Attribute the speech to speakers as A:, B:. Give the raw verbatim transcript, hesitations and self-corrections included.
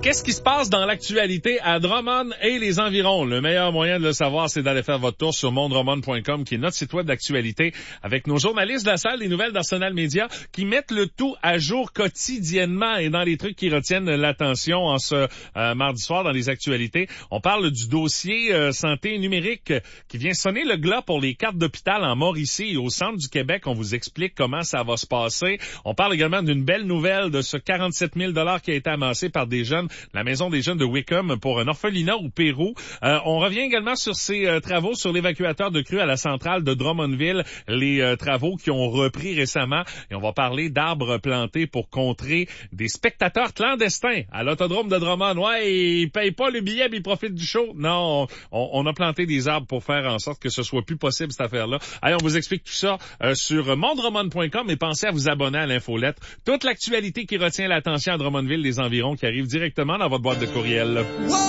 A: Qu'est-ce qui se passe dans l'actualité à Drummond et les environs? Le meilleur moyen de le savoir, c'est d'aller faire votre tour sur mondrummond point com, qui est notre site web d'actualité, avec nos journalistes de la salle des nouvelles d'Arsenal Média, qui mettent le tout à jour quotidiennement. Et dans les trucs qui retiennent l'attention en ce euh, mardi soir dans les actualités, on parle du dossier euh, santé numérique qui vient sonner le glas pour les cartes d'hôpital en Mauricie et au centre du Québec. On vous explique comment ça va se passer. On parle également d'une belle nouvelle de ce quarante-sept mille dollars qui a été amassé par des jeunes, la Maison des jeunes de Wickham, pour un orphelinat au Pérou. Euh, on revient également sur ces euh, travaux sur l'évacuateur de crues à la centrale de Drummondville, les euh, travaux qui ont repris récemment. Et on va parler d'arbres plantés pour contrer des spectateurs clandestins à l'autodrome de Drummond. Ouais, ils payent pas le billet, mais ils profitent du show. Non, on, on a planté des arbres pour faire en sorte que ce soit plus possible, cette affaire-là. Allez, on vous explique tout ça euh, sur mondrummond point com, et pensez à vous abonner à l'infolettre. Toute l'actualité qui retient l'attention à Drummondville, les environs, qui arrive directement dans votre boîte de courriel. Wow!